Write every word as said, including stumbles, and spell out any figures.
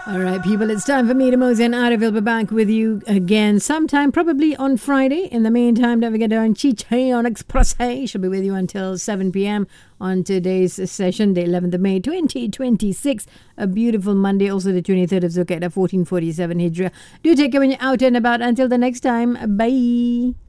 All right, people, it's time for me to mosey and Arif will be back with you again sometime, probably on Friday. In the meantime, don't forget on Chiche on Express. She'll be with you until seven p.m. on today's session, the eleventh of May, twenty twenty-six. A beautiful Monday, also the twenty-third of Zulqa'dah, fourteen forty-seven Hijra. Do take care when you're out and about. Until the next time, bye.